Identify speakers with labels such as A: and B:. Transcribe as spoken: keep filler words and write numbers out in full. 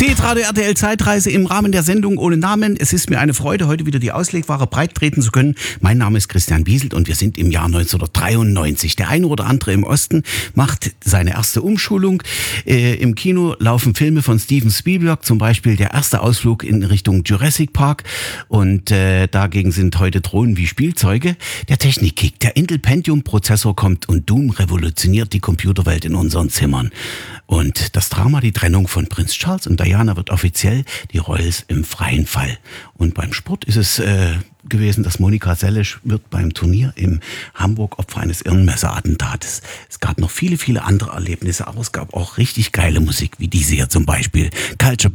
A: T-Radio R T L Zeitreise im Rahmen der Sendung ohne Namen. Es ist mir eine Freude, heute wieder die Auslegware breit treten zu können. Mein Name ist Christian Wieselt und wir sind im Jahr neunzehnhundertdreiundneunzig. Der eine oder andere im Osten macht seine erste Umschulung. Äh, Im Kino laufen Filme von Steven Spielberg, zum Beispiel der erste Ausflug in Richtung Jurassic Park. Und äh, dagegen sind heute Drohnen wie Spielzeuge. Der Technikkick, der Intel Pentium Prozessor kommt und Doom revolutioniert die Computerwelt in unseren Zimmern. Und das Drama, die Trennung von Prinz Charles und Diana, wird offiziell die Royals im freien Fall. Und beim Sport ist es äh, gewesen, dass Monika Seles wird beim Turnier in Hamburg Opfer eines Irrenmesserattentates. Es gab noch viele, viele andere Erlebnisse, aber es gab auch richtig geile Musik, wie diese hier zum Beispiel. Culture